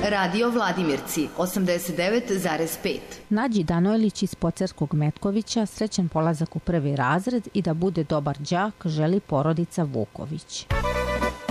Radio Vladimirci 89,5. Nađi Danojlić iz Pocerskog Metkovića srećan polazak u 1. razred i da bude dobar đak želi porodica Vuković.